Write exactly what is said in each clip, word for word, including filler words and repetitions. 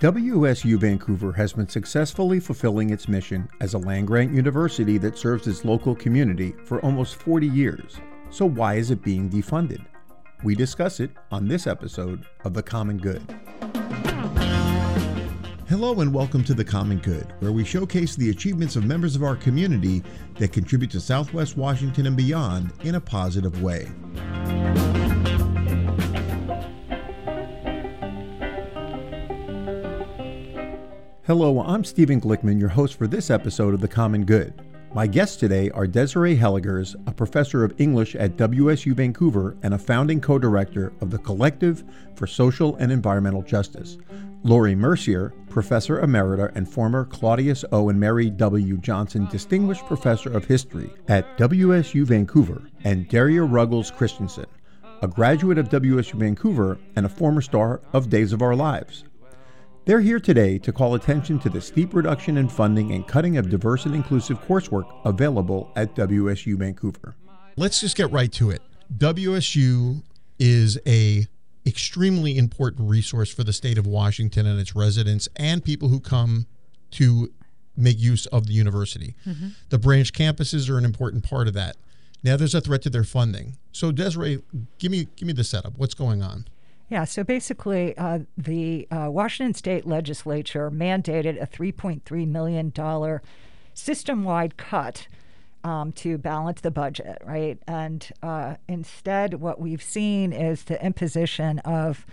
W S U Vancouver has been successfully fulfilling its mission as a land-grant university that serves its local community for almost forty years. So why is it being defunded? We discuss it on this episode of The Common Good. Hello and welcome to The Common Good, where we showcase the achievements of members of our community that contribute to Southwest Washington and beyond in a positive way. Hello, I'm Stephen Glickman, your host for this episode of The Common Good. My guests today are Desiree Hellegers, a professor of English at W S U Vancouver and a founding co-director of the Collective for Social and Environmental Justice; Lori Mercier, professor emerita and former Claudius O. and Mary W. Johnson Distinguished Professor of History at W S U Vancouver; and Daria Ruggles Christensen, a graduate of W S U Vancouver and a former star of Days of Our Lives. They're here today to call attention to the steep reduction in funding and cutting of diverse and inclusive coursework available at W S U Vancouver. Let's just get right to it. W S U is a extremely important resource for the state of Washington and its residents and people who come to make use of the university. Mm-hmm. The branch campuses are an important part of that. Now there's a threat to their funding. So Desiree, give me give me the setup. What's going on? Yeah, so basically uh, the uh, Washington State Legislature mandated a three point three million dollars system-wide cut um, to balance the budget, right? And uh, instead what we've seen is the imposition of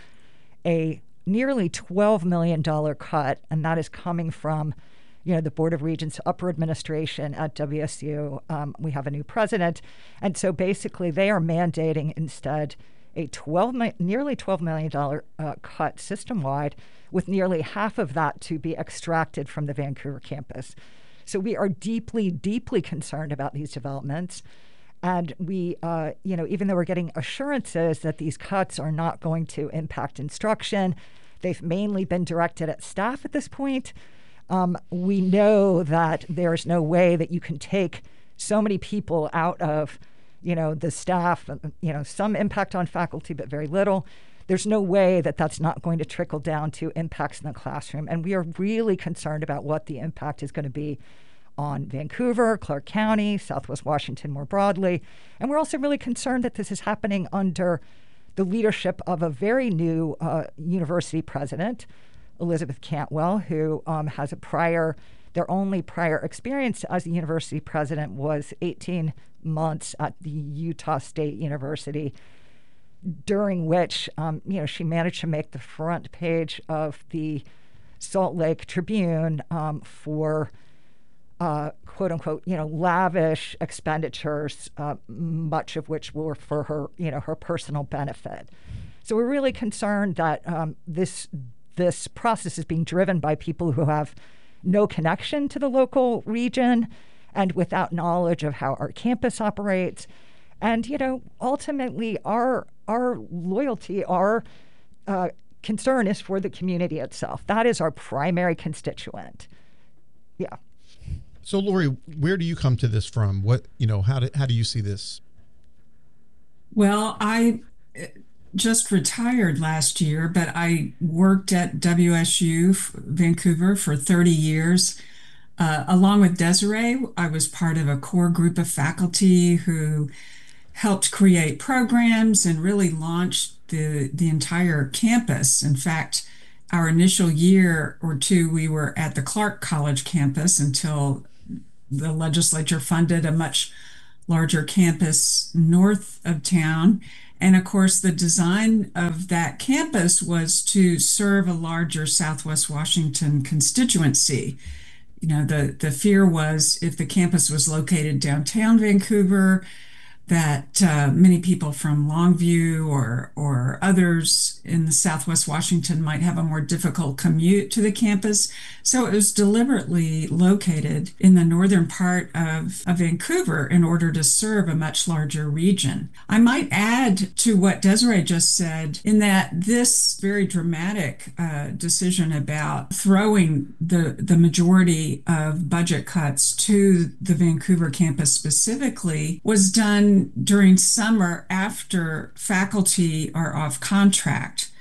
a nearly twelve million dollars cut, and that is coming from you know, the Board of Regents upper administration at W S U. Um, we have a new president, and so basically they are mandating instead a twelve, nearly twelve million dollars uh, cut system-wide, with nearly half of that to be extracted from the Vancouver campus. So we are deeply, deeply concerned about these developments. And we, uh, you know, even though we're getting assurances that these cuts are not going to impact instruction, they've mainly been directed at staff at this point. Um, we know that there's no way that you can take so many people out of you know, the staff, you know, some impact on faculty, but very little. There's no way that that's not going to trickle down to impacts in the classroom. And we are really concerned about what the impact is going to be on Vancouver, Clark County, Southwest Washington more broadly. And we're also really concerned that this is happening under the leadership of a very new uh, university president, Elizabeth Cantwell, who um, has a prior, their only prior experience as a university president was eighteen months at the Utah State University, during which, um, you know, she managed to make the front page of the Salt Lake Tribune um, for, uh, quote unquote, you know, lavish expenditures, uh, much of which were for her, you know, her personal benefit. So we're really concerned that um, this this process is being driven by people who have no connection to the local region and without knowledge of how our campus operates. And, you know, ultimately our our loyalty, our uh, concern is for the community itself. That is our primary constituent. Yeah. So, Lori, where do you come to this from? What, you know, how do, how do you see this? Well, I just retired last year, but I worked at W S U Vancouver for thirty years. Uh, along with Desiree, I was part of a core group of faculty who helped create programs and really launched the, the entire campus. In fact, our initial year or two, we were at the Clark College campus until the legislature funded a much larger campus north of town. And of course, the design of that campus was to serve a larger Southwest Washington constituency. You know, the, the fear was if the campus was located downtown Vancouver, that uh, many people from Longview or or others in the Southwest Washington might have a more difficult commute to the campus. So it was deliberately located in the northern part of, of Vancouver in order to serve a much larger region. I might add to what Desiree just said in that this very dramatic uh, decision about throwing the, the majority of budget cuts to the Vancouver campus specifically was done during summer after faculty are off contract.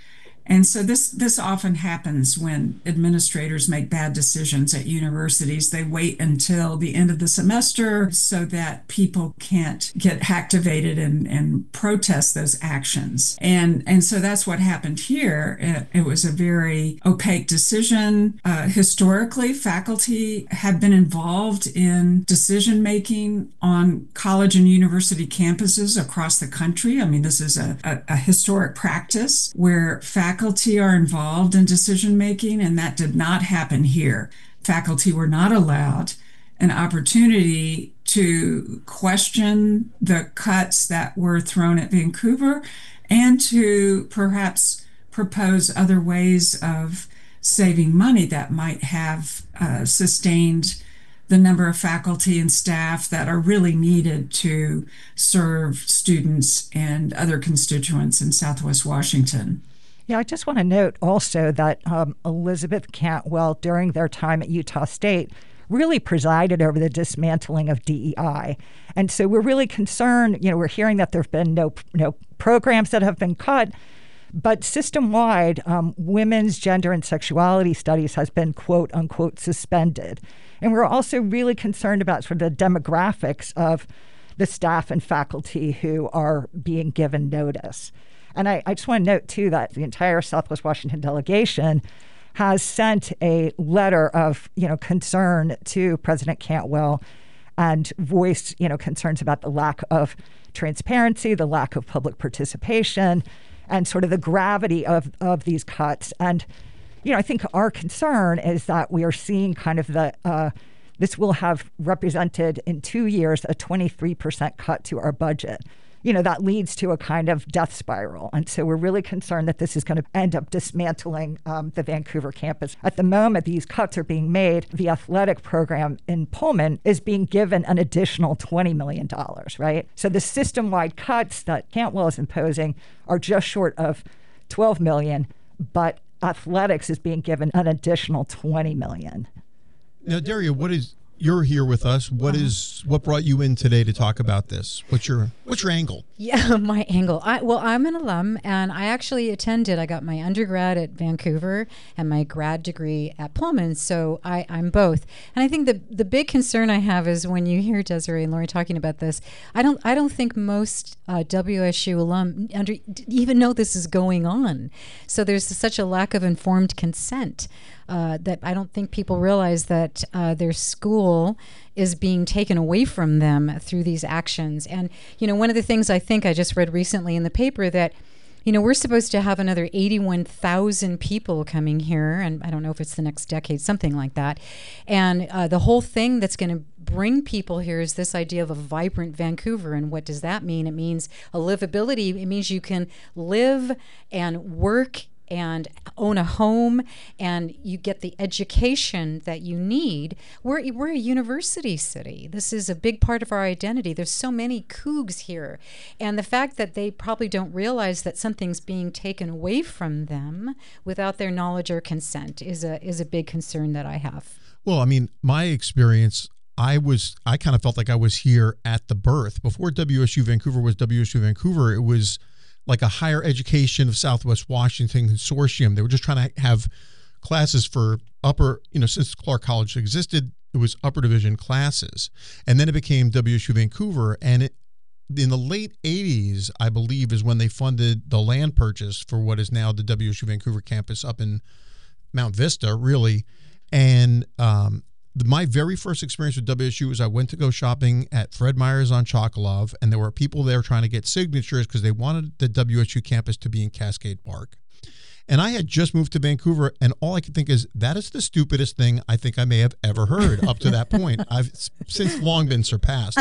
And so this this often happens when administrators make bad decisions at universities. They wait until the end of the semester so that people can't get activated and, and protest those actions. And, and so that's what happened here. It, it was a very opaque decision. Uh, historically, faculty have been involved in decision making on college and university campuses across the country. I mean, this is a, a, a historic practice where faculty Faculty are involved in decision making, and that did not happen here. Faculty were not allowed an opportunity to question the cuts that were thrown at Vancouver and to perhaps propose other ways of saving money that might have uh, sustained the number of faculty and staff that are really needed to serve students and other constituents in Southwest Washington. Yeah, I just want to note also that um, Elizabeth Cantwell, during their time at Utah State, really presided over the dismantling of D E I. And so we're really concerned, you know, we're hearing that there have been no, no programs that have been cut, but system-wide, um, women's gender and sexuality studies has been, quote, unquote, suspended. And we're also really concerned about sort of the demographics of the staff and faculty who are being given notice. And I, I just want to note, too, that the entire Southwest Washington delegation has sent a letter of, you know, concern to President Cantwell and voiced, you know, concerns about the lack of transparency, the lack of public participation, and sort of the gravity of, of these cuts. And, you know, I think our concern is that we are seeing kind of the, uh, this will have represented in two years a twenty-three percent cut to our budget. You know, that leads to a kind of death spiral. And so we're really concerned that this is going to end up dismantling um, the Vancouver campus. At the moment, these cuts are being made. The athletic program in Pullman is being given an additional twenty million dollars, right? So the system-wide cuts that Cantwell is imposing are just short of twelve million dollars, but athletics is being given an additional twenty million dollars. Now, Daria, what is... You're here with us. What is what brought you in today to talk about this? What's your what's your angle? Yeah, my angle. I, well, I'm an alum, and I actually attended. I got my undergrad at Vancouver and my grad degree at Pullman. So I, I'm both. And I think the the big concern I have is when you hear Desiree and Lori talking about this. I don't I don't think most uh, W S U alum under, even know this is going on. So there's such a lack of informed consent. Uh, that I don't think people realize that uh, their school is being taken away from them through these actions. And, you know, one of the things I think I just read recently in the paper that, you know, we're supposed to have another eighty-one thousand people coming here. And I don't know if it's the next decade, something like that. And uh, the whole thing that's going to bring people here is this idea of a vibrant Vancouver. And what does that mean? It means a livability. It means you can live and work and own a home, and you get the education that you need. We're, we're a university city. This is a big part of our identity. There's so many Cougs here. And the fact that they probably don't realize that something's being taken away from them without their knowledge or consent is a is a big concern that I have. Well, I mean, my experience, I was, I kind of felt like I was here at the birth. Before W S U Vancouver was W S U Vancouver, it was like a higher education of Southwest Washington consortium. They were just trying to have classes for upper, you know, since Clark College existed, it was upper division classes. And then it became W S U Vancouver. And it, in the late eighties, I believe, is when they funded the land purchase for what is now the W S U Vancouver campus up in Mount Vista, really. And um, the, my very first experience with W S U was I went to go shopping at Fred Meyer's on Chocolove, and there were people there trying to get signatures because they wanted the W S U campus to be in Cascade Park. And I had just moved to Vancouver, and all I could think is, that is the stupidest thing I think I may have ever heard up to that point. I've since long been surpassed.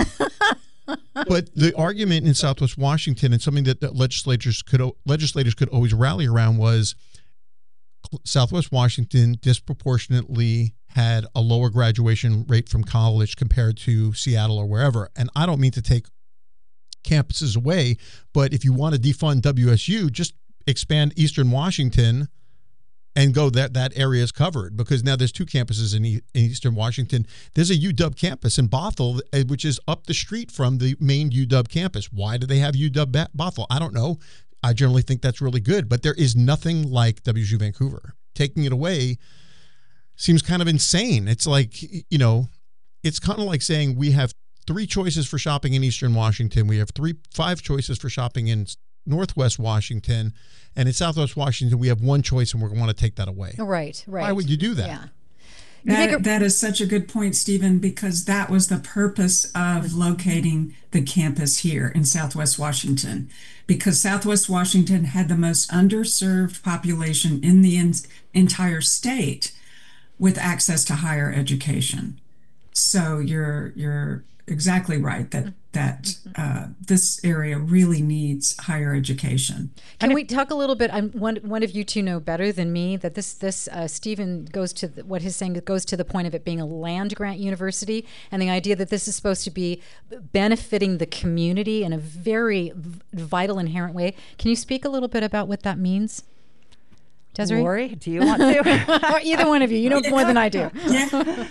But the argument in Southwest Washington, and something that, that legislators could legislators could always rally around, was Southwest Washington disproportionately had a lower graduation rate from college compared to Seattle or wherever. And I don't mean to take campuses away, but if you want to defund W S U, just expand Eastern Washington and go that that area is covered, because now there's two campuses in, e- in Eastern Washington. There's a U W campus in Bothell, which is up the street from the main U W campus. Why do they have U W Bothell? I don't know. I generally think that's really good, but there is nothing like W S U Vancouver. Taking it away seems kind of insane. It's like, you know, it's kind of like saying we have three choices for shopping in Eastern Washington. We have three, five choices for shopping in Northwest Washington, and in Southwest Washington, we have one choice, and we want to take that away. Right, right. Why would you do that? Yeah. That, a- that is such a good point, Stephen, because that was the purpose of locating the campus here in Southwest Washington, because Southwest Washington had the most underserved population in the in- entire state with access to higher education. So you're you're exactly right that that uh, this area really needs higher education. Can we talk a little bit? I'm one one of you two know better than me that this this uh, Stephen goes to the, what he's saying goes to the point of it being a land grant university, and the idea that this is supposed to be benefiting the community in a very v- vital, inherent way. Can you speak a little bit about what that means? Desiree? Lori, do you want to? Either one of you. You know more than I do. Yeah.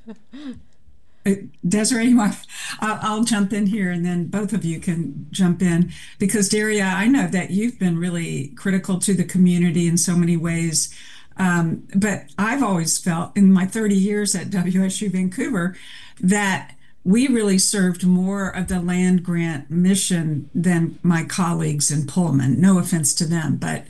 Uh, Desiree, you want, I'll, I'll jump in here and then both of you can jump in, because Daria, I know that you've been really critical to the community in so many ways. Um, but I've always felt in my thirty years at W S U Vancouver that we really served more of the land grant mission than my colleagues in Pullman. No offense to them, but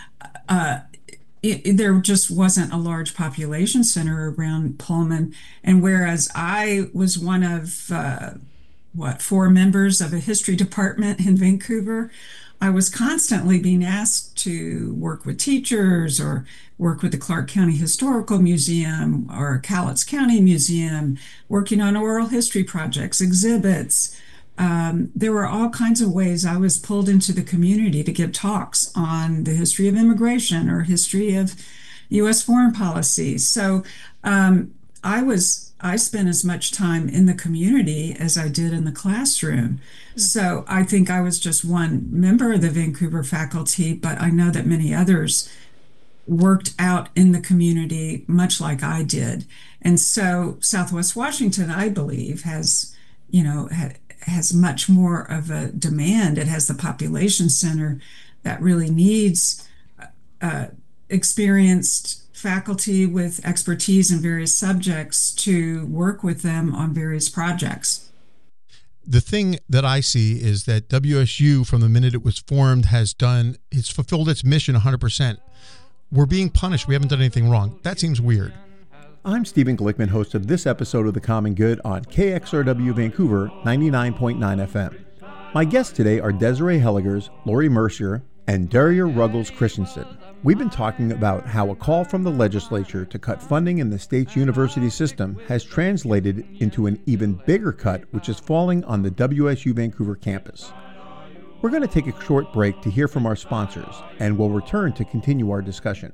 uh, It, it, there just wasn't a large population center around Pullman. And whereas I was one of, uh, what, four members of a history department in Vancouver, I was constantly being asked to work with teachers or work with the Clark County Historical Museum or Cowlitz County Museum, working on oral history projects, exhibits. Um, there were all kinds of ways I was pulled into the community to give talks on the history of immigration or history of U S foreign policy. So um, I was I spent as much time in the community as I did in the classroom. Mm-hmm. So I think I was just one member of the Vancouver faculty, but I know that many others worked out in the community much like I did. And so Southwest Washington, I believe, has, you know, had has much more of a demand. It has the population center that really needs uh, experienced faculty with expertise in various subjects to work with them on various projects. The thing that I see is that W S U, from the minute it was formed, has done, it's fulfilled its mission one hundred percent. We're being punished. We haven't done anything wrong. That seems weird. I'm Stephen Glickman, host of this episode of The Common Good on K X R W Vancouver ninety-nine point nine F M. My guests today are Desiree Helligers, Lori Mercier, and Daria Ruggles Christensen. We've been talking about how a call from the legislature to cut funding in the state's university system has translated into an even bigger cut, which is falling on the W S U Vancouver campus. We're going to take a short break to hear from our sponsors, and we'll return to continue our discussion.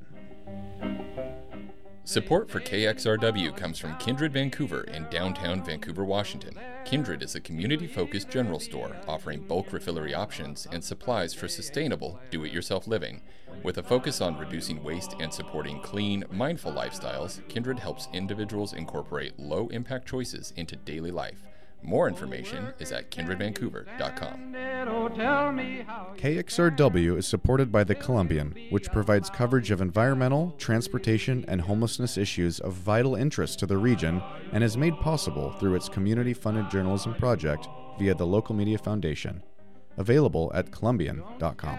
Support for K X R W comes from Kindred Vancouver in downtown Vancouver, Washington. Kindred is a community-focused general store offering bulk refillery options and supplies for sustainable, do-it-yourself living. With a focus on reducing waste and supporting clean, mindful lifestyles, Kindred helps individuals incorporate low-impact choices into daily life. More information is at kindred vancouver dot com. K X R W is supported by The Columbian, which provides coverage of environmental, transportation, and homelessness issues of vital interest to the region and is made possible through its community-funded journalism project via the Local Media Foundation. Available at columbian dot com.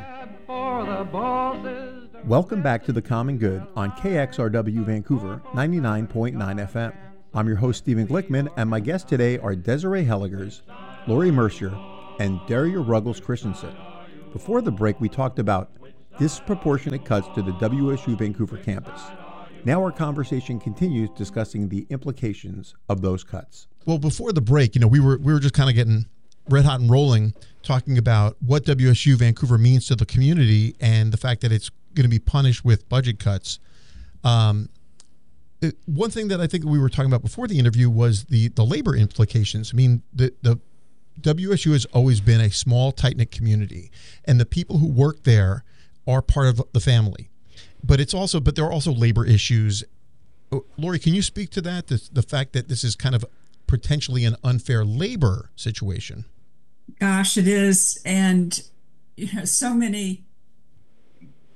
Welcome back to The Common Good on K X R W Vancouver ninety-nine point nine F M. I'm your host, Stephen Glickman, and my guests today are Desiree Helligers, Lori Mercier, and Daria Ruggles Christensen. Before the break, we talked about disproportionate cuts to the W S U Vancouver campus. Now our conversation continues discussing the implications of those cuts. Well, before the break, you know, we were we were just kind of getting red hot and rolling, talking about what W S U Vancouver means to the community and the fact that it's going to be punished with budget cuts. Um, it, one thing that I think we were talking about before the interview was the the labor implications. I mean, the the W S U has always been a small, tight-knit community, and the people who work there are part of the family. But it's also, but there are also labor issues. Lori, can you speak to that? The, the fact that this is kind of potentially an unfair labor situation. Gosh, it is, and you know, so many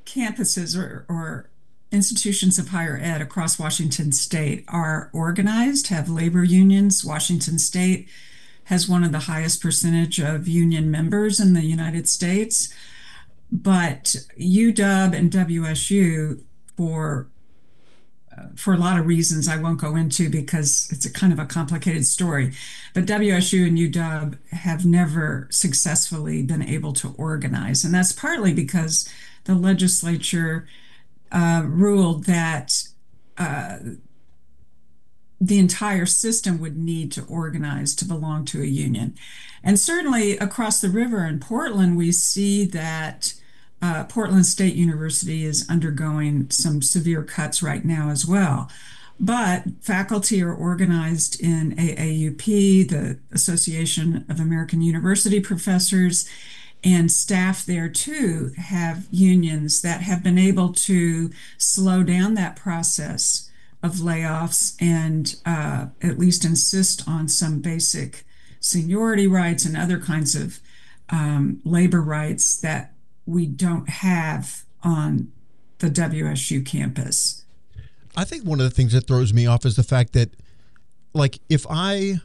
campuses or, or institutions of higher ed across Washington state are organized, have labor unions. Washington state has one of the highest percentage of union members in the United States. But U W and W S U, for uh, for a lot of reasons I won't go into because it's a kind of a complicated story, but W S U and U W have never successfully been able to organize. And that's partly because the legislature uh, ruled that uh, the entire system would need to organize to belong to a union. And certainly across the river in Portland, we see that uh, Portland State University is undergoing some severe cuts right now as well. But faculty are organized in A A U P, the Association of American University Professors, and staff there too have unions that have been able to slow down that process of layoffs and uh, at least insist on some basic seniority rights and other kinds of um, labor rights that we don't have on the W S U campus. I think one of the things that throws me off is the fact that, like, if I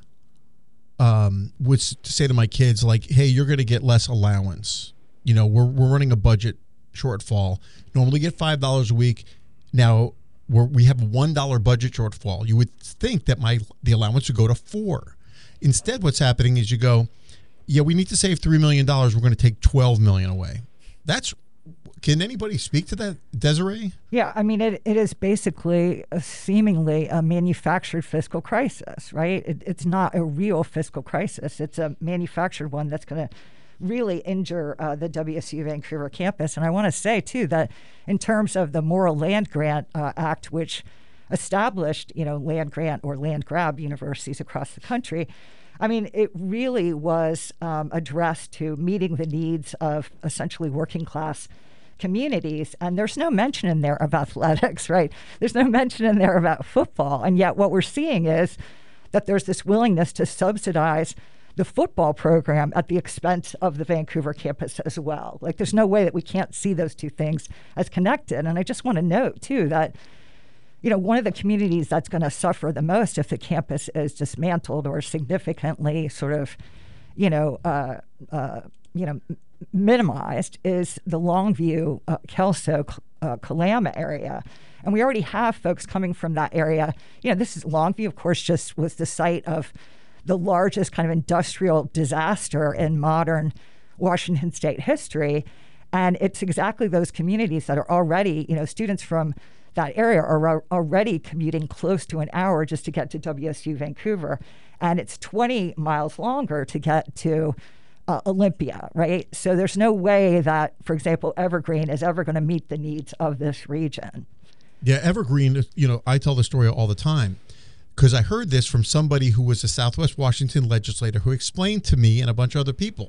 um, would say to my kids, like, hey, you're going to get less allowance. You know, we're, we're running a budget shortfall. Normally get five dollars a week. Now, We're, we have a one dollar budget shortfall. You would think that my the allowance would go to four. Instead, what's happening is you go, yeah, we need to save three million dollars. We're going to take twelve million dollars away. That's, can anybody speak to that, Desiree? Yeah, I mean, it, it is basically a seemingly a manufactured fiscal crisis, right? It, it's not a real fiscal crisis. It's a manufactured one that's going to really injure uh, the W S U Vancouver campus. And I want to say, too, that in terms of the Morrill Land Grant uh, Act, which established, you know, land grant or land grab universities across the country, I mean, it really was um, addressed to meeting the needs of essentially working class communities. And there's no mention in there of athletics, right? There's no mention in there about football. And yet what we're seeing is that there's this willingness to subsidize the football program at the expense of the Vancouver campus as well. Like, there's no way that we can't see those two things as connected. And I just want to note, too, that, you know, one of the communities that's going to suffer the most if the campus is dismantled or significantly sort of, you know, uh, uh, you know, minimized is the Longview, uh, Kelso, uh, Kalama area. And we already have folks coming from that area. You know, this is Longview, of course, just was the site of the largest kind of industrial disaster in modern Washington state history. And it's exactly those communities that are already, you know, students from that area are already commuting close to an hour just to get to W S U Vancouver. And it's twenty miles longer to get to uh, Olympia, right? So there's no way that, for example, Evergreen is ever going to meet the needs of this region. Yeah, Evergreen, you know, I tell the story all the time, because I heard this from somebody who was a Southwest Washington legislator who explained to me and a bunch of other people.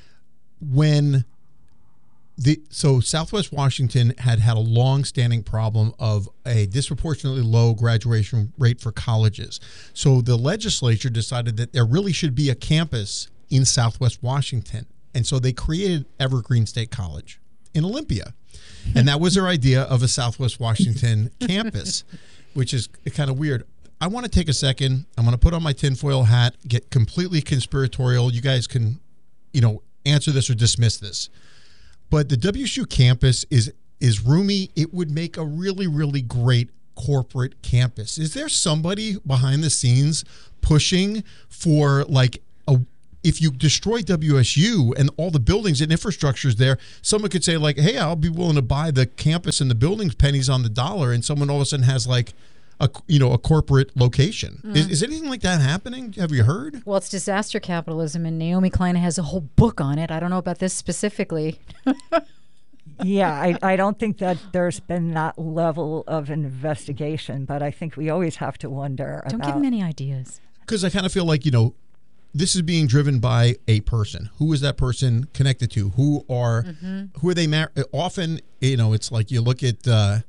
When the so Southwest Washington had had a long-standing problem of a disproportionately low graduation rate for colleges. So the legislature decided that there really should be a campus in Southwest Washington. And so they created Evergreen State College in Olympia. And that was their idea of a Southwest Washington campus, which is kind of weird. I want to take a second. I'm going to put on my tinfoil hat, get completely conspiratorial. You guys can, you know, answer this or dismiss this. But the W S U campus is is roomy. It would make a really, really great corporate campus. Is there somebody behind the scenes pushing for, like, a, if you destroy W S U and all the buildings and infrastructures there, someone could say, like, hey, I'll be willing to buy the campus and the buildings pennies on the dollar, and someone all of a sudden has, like, a, you know, a corporate location. Mm. Is, is anything like that happening? Have you heard? Well, it's disaster capitalism, and Naomi Klein has a whole book on it. I don't know about this specifically. Yeah, I, I don't think that there's been that level of investigation, but I think we always have to wonder Don't about... give him any ideas. Because I kind of feel like, you know, this is being driven by a person. Who is that person connected to? Who are mm-hmm. who are they married? Often, you know, it's like you look at... Uh,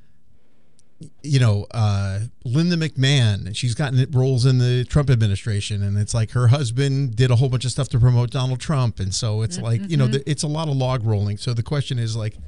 you know, uh, Linda McMahon, she's gotten roles in the Trump administration, and it's like her husband did a whole bunch of stuff to promote Donald Trump. And so it's mm-hmm. like, you know, it's a lot of log rolling. So the question is, like,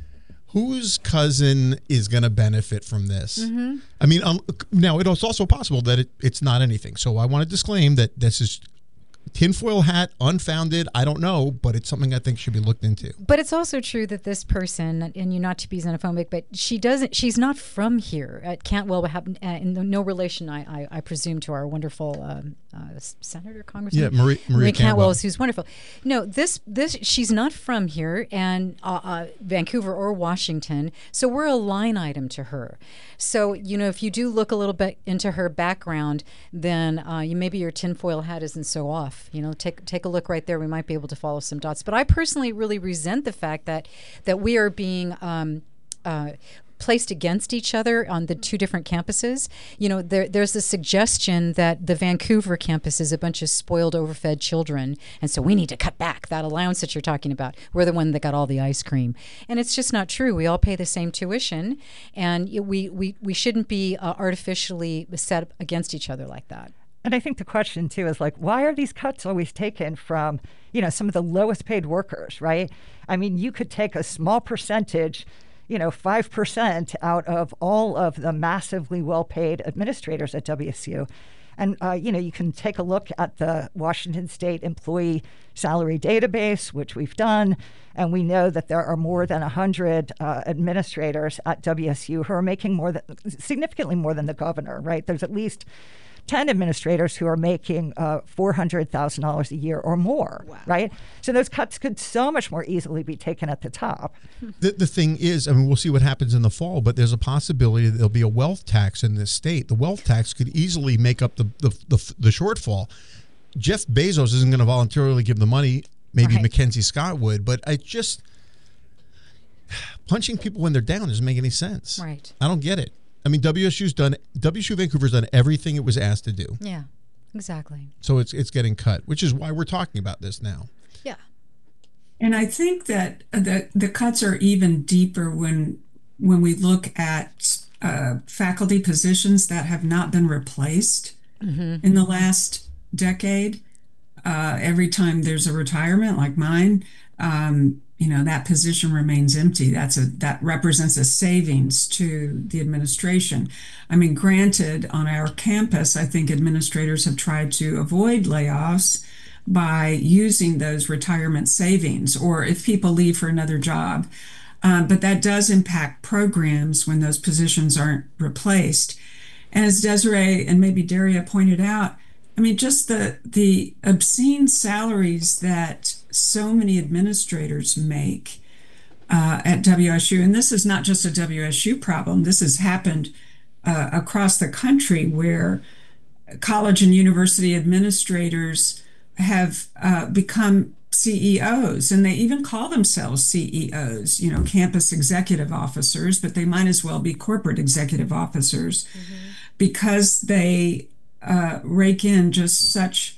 whose cousin is going to benefit from this? Mm-hmm. I mean, um, now it is also possible that it, it's not anything. So I want to disclaim that this is tinfoil hat, unfounded. I don't know, but it's something I think should be looked into. But it's also true that this person, and you not to be xenophobic, but she doesn't. She's not from here. It can't well happen. Uh, in no relation, I, I, I presume, to our wonderful um, uh, senator, congressman. Yeah, Marie, Maria, Maria Cantwell, Cantwell, who's wonderful. No, this this she's not from here, and uh, uh, Vancouver or Washington. So we're a line item to her. So you know, if you do look a little bit into her background, then uh, you maybe your tinfoil hat isn't so off. You know, take take a look right there. We might be able to follow some dots. But I personally really resent the fact that that we are being um, uh, placed against each other on the two different campuses. You know, there, there's a suggestion that the Vancouver campus is a bunch of spoiled, overfed children, and so we need to cut back that allowance that you're talking about. We're the one that got all the ice cream, and it's just not true. We all pay the same tuition, and we we we shouldn't be uh, artificially set up against each other like that. And I think the question, too, is like, why are these cuts always taken from, you know, some of the lowest paid workers, right? I mean, you could take a small percentage, you know, five percent out of all of the massively well-paid administrators at W S U. And, uh, you know, you can take a look at the Washington State Employee Salary Database, which we've done. And we know that there are more than one hundred uh, administrators at W S U who are making more than, significantly more than the governor, right? There's at least ten administrators who are making uh, four hundred thousand dollars a year or more, wow. right? So those cuts could so much more easily be taken at the top. The, the thing is, I mean, we'll see what happens in the fall, but there's a possibility that there'll be a wealth tax in this state. The wealth tax could easily make up the the, the, the shortfall. Jeff Bezos isn't going to voluntarily give the money. Maybe right. Mackenzie Scott would, but I just, punching people when they're down doesn't make any sense. Right. I don't get it. I mean, W S U's done. W S U Vancouver's done everything it was asked to do. Yeah, exactly. So it's it's getting cut, which is why we're talking about this now. Yeah. And I think that the the cuts are even deeper when when we look at uh, faculty positions that have not been replaced mm-hmm. in the last decade. Uh, every time there's a retirement like mine, um, you know, that position remains empty. That's a that represents a savings to the administration. I mean, granted, on our campus, I think administrators have tried to avoid layoffs by using those retirement savings, or if people leave for another job. Um, but that does impact programs when those positions aren't replaced. And as Desiree and maybe Daria pointed out, I mean, just the the obscene salaries that so many administrators make uh, at W S U, and this is not just a W S U problem. This has happened uh, across the country, where college and university administrators have uh, become C E Os, and they even call themselves C E Os, you know, campus executive officers, but they might as well be corporate executive officers mm-hmm. because they uh, rake in just such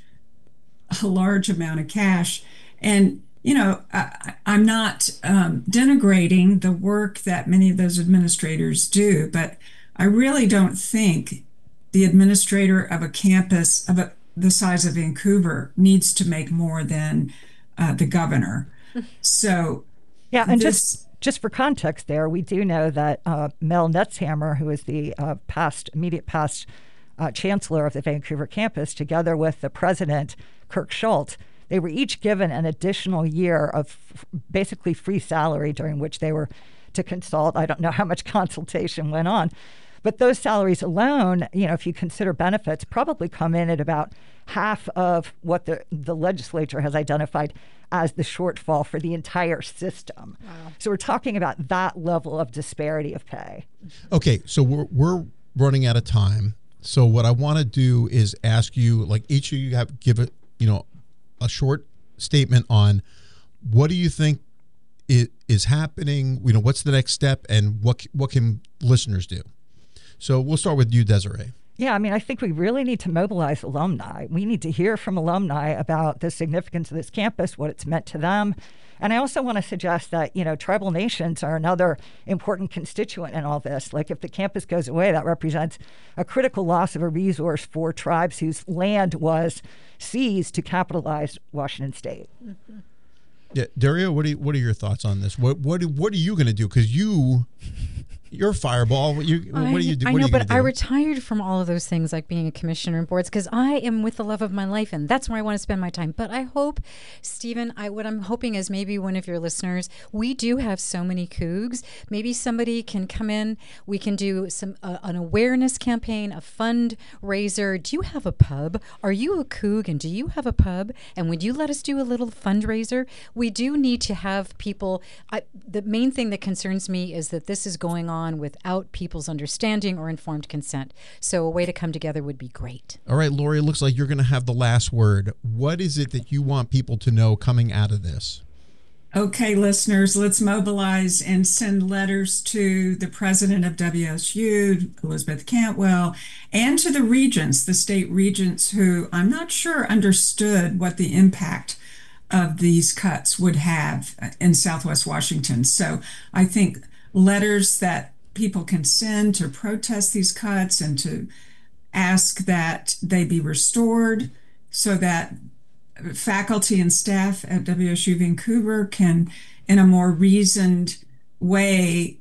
a large amount of cash. And, you know, I, I'm not um, denigrating the work that many of those administrators do, but I really don't think the administrator of a campus of a, the size of Vancouver needs to make more than uh, the governor. So, yeah, and this, just just for context, there we do know that uh, Mel Netzhammer, who is the uh, past immediate past uh, chancellor of the Vancouver campus, together with the president Kirk Schultz, they were each given an additional year of f- basically free salary during which they were to consult. I don't know how much consultation went on. But those salaries alone, you know, if you consider benefits, probably come in at about half of what the, the legislature has identified as the shortfall for the entire system. Wow. So we're talking about that level of disparity of pay. Okay, so we're we're running out of time. So what I want to do is ask you, like each of you have give it, you know, a short statement on what do you think it is happening, you know, what's the next step, and what what can listeners do? So we'll start with you, Desiree. Yeah, I mean, I think we really need to mobilize alumni. We need to hear from alumni about the significance of this campus, what it's meant to them. And I also want to suggest that, you know, tribal nations are another important constituent in all this. Like if the campus goes away, that represents a critical loss of a resource for tribes whose land was seized to capitalize Washington State. Mm-hmm. Yeah, Daria, what do you, what are your thoughts on this? What what what are you going to do? Because you. You're a fireball. What, you, I, what do you do? I what know, are you but do? I retired from all of those things like being a commissioner and boards because I am with the love of my life and that's where I want to spend my time. But I hope, Stephen, I, what I'm hoping is maybe one of your listeners, we do have so many Cougs. Maybe somebody can come in. We can do some uh, an awareness campaign, a fundraiser. Do you have a pub? Are you a Coug and do you have a pub? And would you let us do a little fundraiser? We do need to have people. I, the main thing that concerns me is that this is going on without people's understanding or informed consent. So a way to come together would be great. All right, Lori, it looks like you're going to have the last word. What is it that you want people to know coming out of this? Okay, listeners, let's mobilize and send letters to the president of W S U, Elizabeth Cantwell, and to the regents, the state regents, who I'm not sure understood what the impact of these cuts would have in Southwest Washington. So I think letters that people can send to protest these cuts and to ask that they be restored so that faculty and staff at W S U Vancouver can, in a more reasoned way,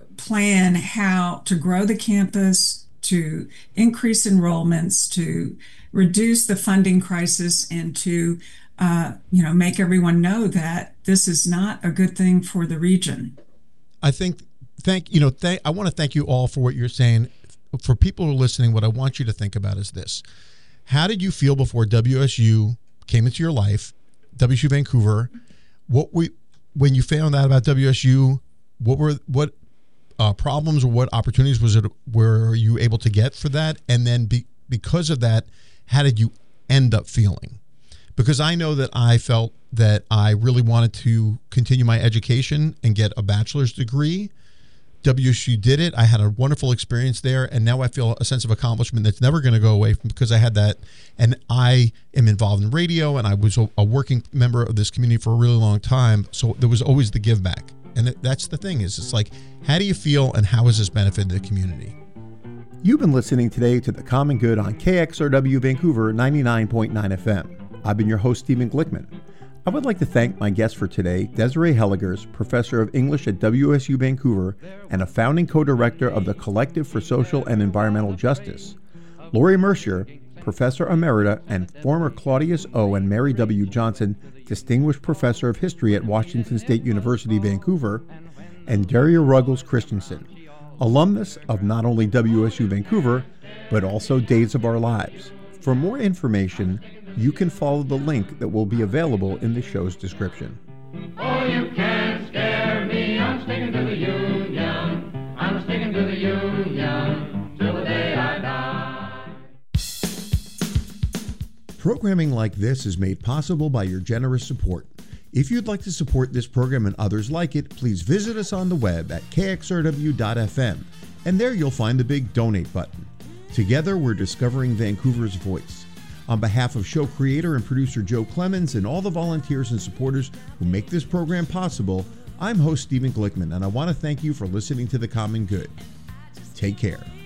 plan how to grow the campus, to increase enrollments, to reduce the funding crisis, and to uh, you know, make everyone know that this is not a good thing for the region. I think, thank you know, thank, I want to thank you all for what you're saying. For people who are listening, what I want you to think about is this. How did you feel before W S U came into your life, W S U Vancouver? What we, when you found out about W S U, what were, what uh, problems or what opportunities was it, were you able to get for that? And then be, because of that, how did you end up feeling? Because I know that I felt that I really wanted to continue my education and get a bachelor's degree. W S U did it. I had a wonderful experience there, and now I feel a sense of accomplishment that's never going to go away because I had that. And I am involved in radio, and I was a working member of this community for a really long time. So there was always the give back. And that's the thing is, it's like, how do you feel and how has this benefited the community? You've been listening today to The Common Good on K X R W Vancouver ninety-nine point nine F M. I've been your host, Stephen Glickman. I would like to thank my guest for today, Desiree Helligers, Professor of English at W S U Vancouver and a founding co-director of the Collective for Social and Environmental Justice. Lori Mercier, Professor Emerita and former Claudius O. and Mary W. Johnson Distinguished Professor of History at Washington State University, Vancouver, and Daria Ruggles Christensen, alumnus of not only W S U Vancouver, but also Days of Our Lives. For more information, you can follow the link that will be available in the show's description. Oh, you can't scare me, I'm sticking to the Union, I'm sticking to the Union, till the day I die. Programming like this is made possible by your generous support. If you'd like to support this program and others like it, please visit us on the web at K X R W dot F M, and there you'll find the big donate button. Together, we're discovering Vancouver's voice. On behalf of show creator and producer Joe Clemens and all the volunteers and supporters who make this program possible, I'm host Stephen Glickman, and I want to thank you for listening to The Common Good. Take care.